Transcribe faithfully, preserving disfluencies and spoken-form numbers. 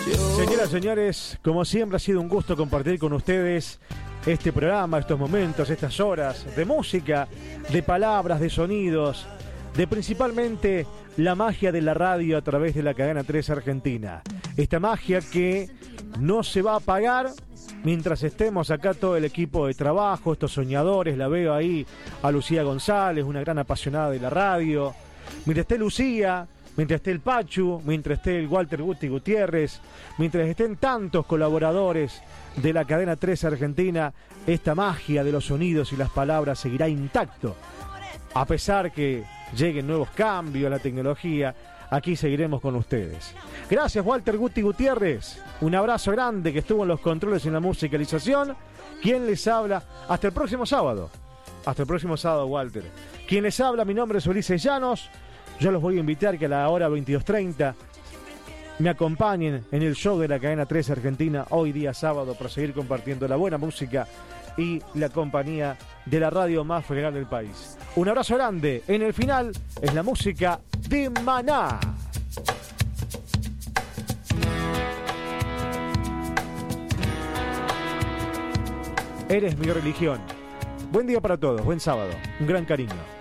Señoras y señores, como siempre ha sido un gusto compartir con ustedes este programa, estos momentos, estas horas de música, de palabras, de sonidos, de principalmente la magia de la radio a través de la cadena tres Argentina. Esta magia que no se va a apagar mientras estemos acá todo el equipo de trabajo, estos soñadores, la veo ahí a Lucía González, una gran apasionada de la radio, mientras esté Lucía, mientras esté el Pachu, mientras esté el Walter Guti Gutiérrez, mientras estén tantos colaboradores de la cadena tres Argentina, esta magia de los sonidos y las palabras seguirá intacto. A pesar que lleguen nuevos cambios a la tecnología, aquí seguiremos con ustedes. Gracias, Walter Guti Gutiérrez. Un abrazo grande, que estuvo en los controles y en la musicalización. ¿Quién les habla? Hasta el próximo sábado. Hasta el próximo sábado, Walter. ¿Quién les habla? Mi nombre es Ulises Llanos. Yo los voy a invitar que a la hora veintidós treinta me acompañen en el show de la cadena tres Argentina hoy día sábado para seguir compartiendo la buena música y la compañía de la radio más federal del país. Un abrazo grande. En el final es la música de Maná. Eres mi religión. Buen día para todos, buen sábado, un gran cariño.